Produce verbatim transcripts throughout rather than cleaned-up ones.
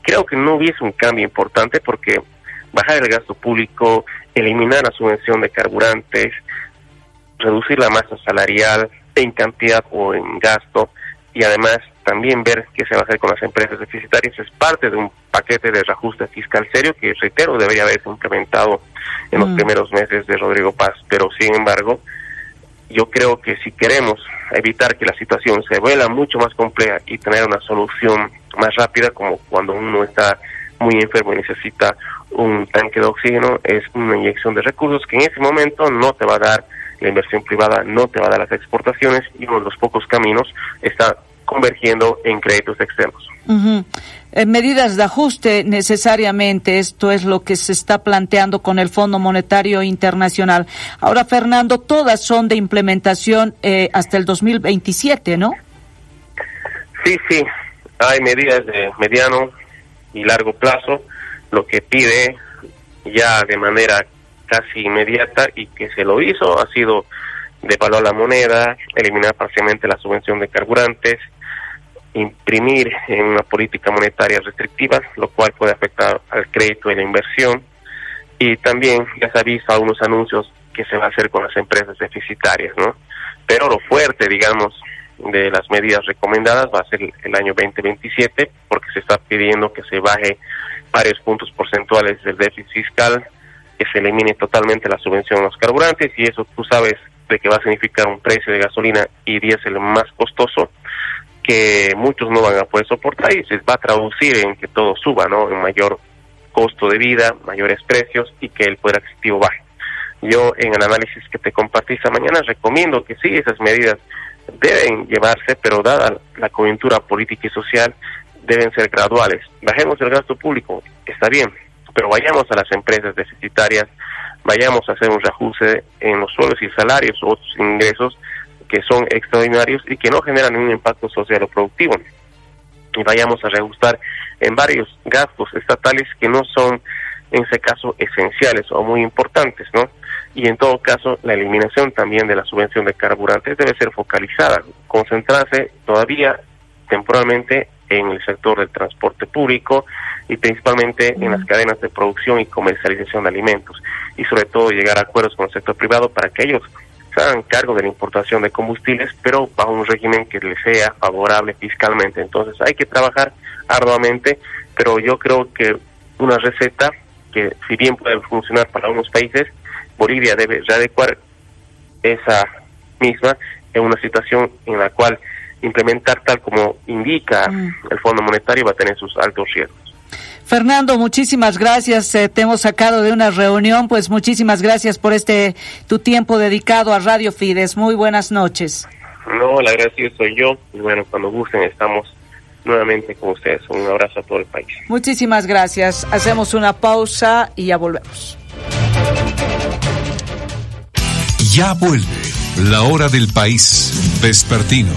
creo que no hubiese un cambio importante porque bajar el gasto público, eliminar la subvención de carburantes, reducir la masa salarial en cantidad o en gasto, y además también ver qué se va a hacer con las empresas deficitarias es parte de un paquete de reajuste fiscal serio que, reitero, debería haberse implementado en los mm. primeros meses de Rodrigo Paz. Pero sin embargo, yo creo que si queremos evitar que la situación se vuelva mucho más compleja y tener una solución más rápida, como cuando uno está muy enfermo y necesita un tanque de oxígeno, es una inyección de recursos que en ese momento no te va a dar la inversión privada, no te va a dar las exportaciones, y uno de los pocos caminos está convergiendo en créditos externos. Uh-huh. Eh, medidas de ajuste necesariamente, esto es lo que se está planteando con el Fondo Monetario Internacional. Ahora, Fernando, todas son de implementación eh, hasta el dos mil veintisiete, ¿no? Sí, sí, hay medidas de mediano y largo plazo, lo que pide ya de manera casi inmediata, y que se lo hizo, ha sido devaluar la moneda, eliminar parcialmente la subvención de carburantes, imprimir en una política monetaria restrictiva, lo cual puede afectar al crédito y la inversión, y también ya se ha visto algunos anuncios que se va a hacer con las empresas deficitarias, ¿no? Pero lo fuerte, digamos, de las medidas recomendadas va a ser el año veinte veintisiete, porque se está pidiendo que se baje varios puntos porcentuales del déficit fiscal, que se elimine totalmente la subvención a los carburantes, y eso tú sabes de que va a significar un precio de gasolina y diésel más costoso, que muchos no van a poder soportar, y se va a traducir en que todo suba, ¿no? En mayor costo de vida, mayores precios, y que el poder adquisitivo baje. Yo, en el análisis que te compartí esta mañana, recomiendo que sí, esas medidas deben llevarse, pero dada la coyuntura política y social, deben ser graduales. Bajemos el gasto público, está bien, pero vayamos a las empresas deficitarias, vayamos a hacer un reajuste en los sueldos y salarios u otros ingresos que son extraordinarios y que no generan ningún impacto social o productivo. Y vayamos a reajustar en varios gastos estatales que no son, en ese caso, esenciales o muy importantes, ¿no? Y en todo caso, la eliminación también de la subvención de carburantes debe ser focalizada, concentrarse todavía temporalmente en el sector del transporte público y principalmente en las cadenas de producción y comercialización de alimentos, y sobre todo llegar a acuerdos con el sector privado para que ellos se hagan cargo de la importación de combustibles, pero bajo un régimen que les sea favorable fiscalmente. Entonces hay que trabajar arduamente, pero yo creo que una receta que, si bien puede funcionar para algunos países, Bolivia debe readecuar esa misma en una situación en la cual implementar tal como indica mm. el Fondo Monetario va a tener sus altos riesgos. Fernando, muchísimas gracias, eh, te hemos sacado de una reunión, pues muchísimas gracias por este tu tiempo dedicado a Radio Fides. Muy buenas noches. No, el agradecido soy yo, y bueno, cuando gusten estamos nuevamente con ustedes. Un abrazo a todo el país. Muchísimas gracias, hacemos una pausa y ya volvemos. Ya vuelve la hora del país vespertino.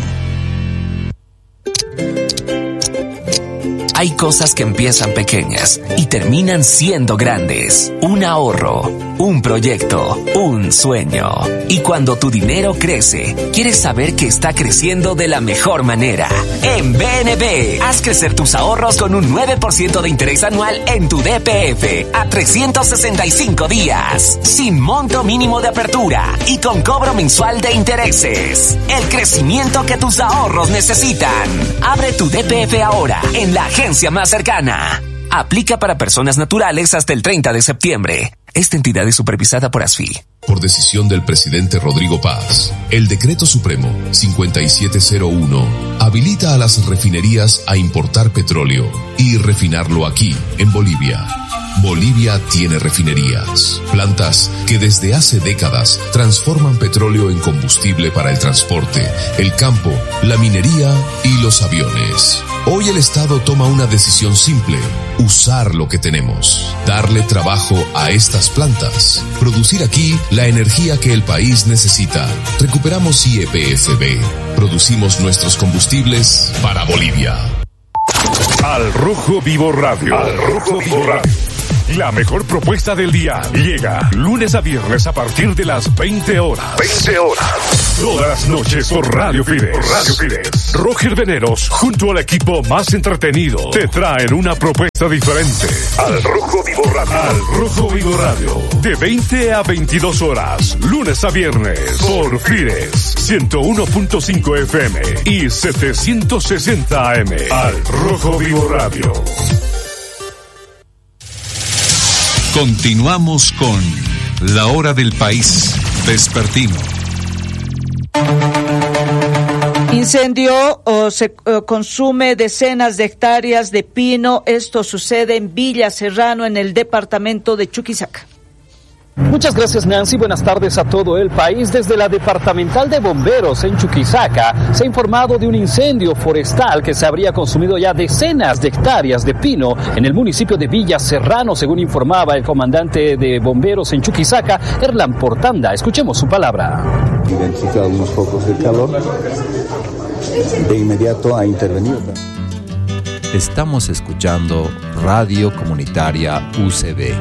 Hay cosas que empiezan pequeñas y terminan siendo grandes. Un ahorro, un proyecto, un sueño. Y cuando tu dinero crece, quieres saber que está creciendo de la mejor manera. En B N B, haz crecer tus ahorros con un nueve por ciento de interés anual en tu D P F a trescientos sesenta y cinco días, sin monto mínimo de apertura y con cobro mensual de intereses. El crecimiento que tus ahorros necesitan. Abre tu D P F ahora en la agencia más cercana. Aplica para personas naturales hasta el treinta de septiembre. Esta entidad es supervisada por ASFI. Por decisión del presidente Rodrigo Paz, el Decreto Supremo cincuenta y siete cero uno habilita a las refinerías a importar petróleo y refinarlo aquí, en Bolivia. Bolivia tiene refinerías, plantas que desde hace décadas transforman petróleo en combustible para el transporte, el campo, la minería y los aviones. Hoy el Estado toma una decisión simple: usar lo que tenemos, darle trabajo a estas plantas, producir aquí la energía que el país necesita. Recuperamos Y P F B, producimos nuestros combustibles para Bolivia. Al Rojo Vivo Radio. Al Rojo Vivo Radio. La mejor propuesta del día llega lunes a viernes a partir de las veinte horas. veinte horas. Todas las noches por Radio Fides. Por Radio Fides. Roger Veneros, junto al equipo más entretenido, te traen una propuesta diferente. Al Rojo Vivo Radio. Al Rojo Vivo Radio. De veinte a veintidós horas. Lunes a viernes. Por Fides. ciento uno punto cinco F M y setecientos sesenta A M. Al Rojo Vivo Radio. Continuamos con La Hora del País Vespertino. Incendio o se o consume decenas de hectáreas de pino. Esto sucede en Villa Serrano, en el departamento de Chuquisaca. Muchas gracias, Nancy. Buenas tardes a todo el país. Desde la Departamental de Bomberos en Chuquisaca se ha informado de un incendio forestal que se habría consumido ya decenas de hectáreas de pino en el municipio de Villa Serrano, según informaba el comandante de Bomberos en Chuquisaca, Erlan Portanda. Escuchemos su palabra. Identificado unos focos de calor, de inmediato ha intervenido. Estamos escuchando Radio Comunitaria U C B.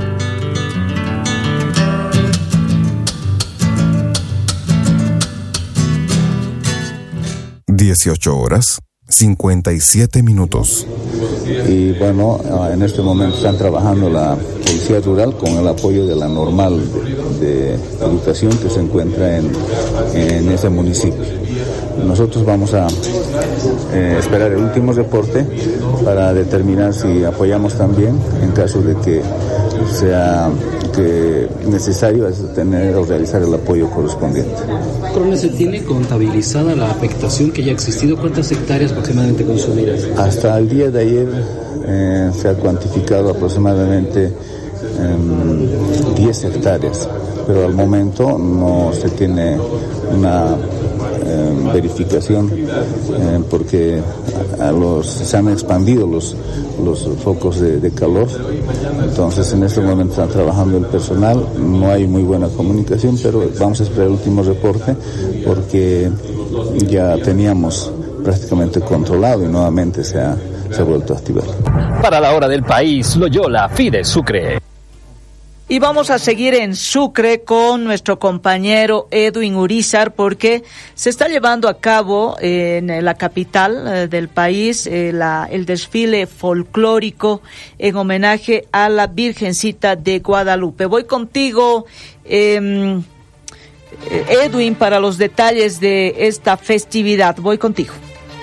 dieciocho horas, cincuenta y siete minutos. Y bueno, en este momento están trabajando la Policía Rural con el apoyo de la normal de, de educación que se encuentra en, en ese municipio. Nosotros vamos a eh, esperar el último reporte para determinar si apoyamos también en caso de que sea que necesario es tener o realizar el apoyo correspondiente. Coronel, ¿se tiene contabilizada la afectación que ya ha existido? ¿Cuántas hectáreas aproximadamente consumidas? Hasta el día de ayer eh, se ha cuantificado aproximadamente eh, diez hectáreas, pero al momento no se tiene una eh, verificación eh, porque a los, se han expandido los, los focos de, de calor. Entonces en este momento están trabajando el personal, no hay muy buena comunicación, pero vamos a esperar el último reporte porque ya teníamos prácticamente controlado y nuevamente se ha, se ha vuelto a activar. Para la Hora del País, Loyola, Fides Sucre. Y vamos a seguir en Sucre con nuestro compañero Edwin Urizar, porque se está llevando a cabo eh, en la capital eh, del país eh, la, el desfile folclórico en homenaje a la Virgencita de Guadalupe. Voy contigo, eh, Edwin, para los detalles de esta festividad. Voy contigo.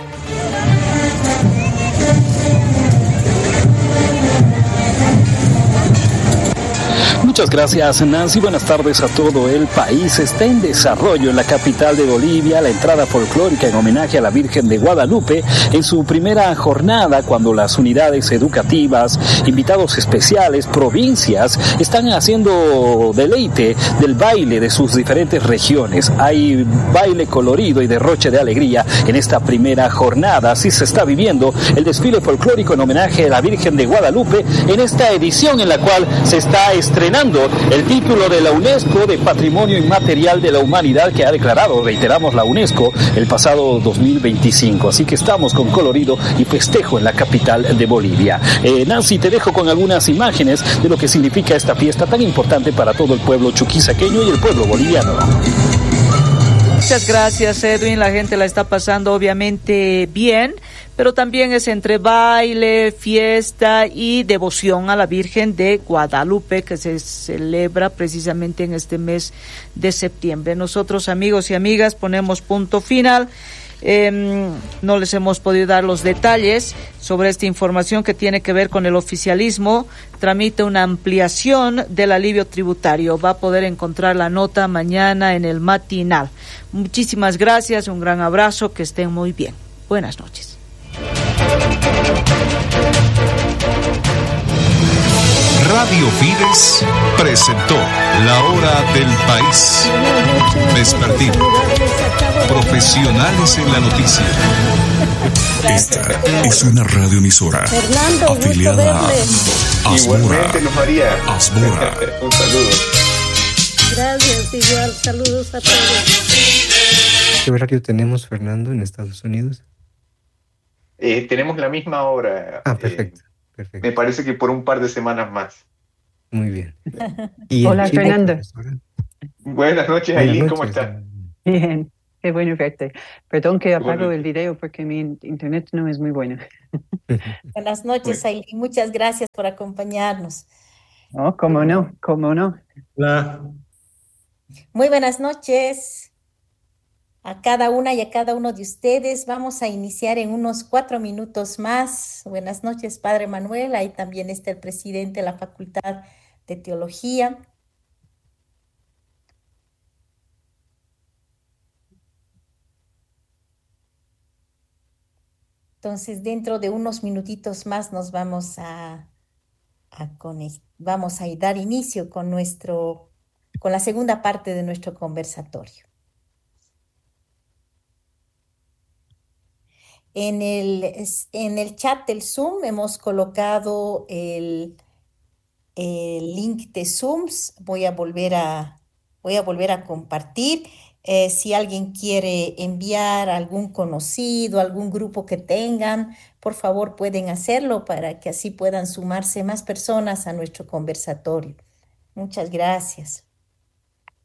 Muchas gracias, Nancy. Buenas tardes a todo el país. Está en desarrollo en la capital de Bolivia la entrada folclórica en homenaje a la Virgen de Guadalupe en su primera jornada, cuando las unidades educativas, invitados especiales, provincias, están haciendo deleite del baile de sus diferentes regiones. Hay baile colorido y derroche de alegría en esta primera jornada. Así se está viviendo el desfile folclórico en homenaje a la Virgen de Guadalupe en esta edición en la cual se está estrenando el título de la UNESCO de Patrimonio Inmaterial de la Humanidad que ha declarado, reiteramos, la UNESCO el pasado dos mil veinticinco. Así que estamos con colorido y festejo en la capital de Bolivia. Eh, Nancy, te dejo con algunas imágenes de lo que significa esta fiesta tan importante para todo el pueblo chuquisaqueño y el pueblo boliviano. Muchas gracias, Edwin. La gente la está pasando obviamente bien, pero también es entre baile, fiesta y devoción a la Virgen de Guadalupe, que se celebra precisamente en este mes de septiembre. Nosotros, amigos y amigas, ponemos punto final. Eh, no les hemos podido dar los detalles sobre esta información que tiene que ver con el oficialismo. Tramita una ampliación del alivio tributario. Va a poder encontrar la nota mañana en el matinal. Muchísimas gracias, un gran abrazo, que estén muy bien. Buenas noches. Radio Fides presentó La Hora del País Vespertino. Profesionales en la noticia. Esta es una radioemisora Fernando, afiliada a Asbora. Asbora. Un saludo. Gracias, igual. Saludos a todos. ¿Qué horario tenemos, Fernando, en Estados Unidos? Eh, tenemos la misma hora. Ah, perfecto, eh, perfecto. Me parece que por un par de semanas más. Muy bien. Hola, Fernando. Buenas noches, Aileen, ¿cómo estás? Bien, qué bueno verte. Perdón que apago bueno. el video porque mi internet no es muy bueno. Buenas noches, bueno. Aileen. Muchas gracias por acompañarnos. Oh, cómo no, cómo no. Hola. Muy buenas noches a cada una y a cada uno de ustedes. Vamos a iniciar en unos cuatro minutos más. Buenas noches, Padre Manuel. Ahí también está el presidente de la Facultad de Teología. Entonces, dentro de unos minutitos más nos vamos a, a conectar, vamos a dar inicio con nuestro, con la segunda parte de nuestro conversatorio. En el, en el chat del Zoom hemos colocado el, el link de Zooms. Voy a volver a, voy a, volver a compartir. Eh, si alguien quiere enviar a algún conocido, algún grupo que tengan, por favor pueden hacerlo para que así puedan sumarse más personas a nuestro conversatorio. Muchas gracias.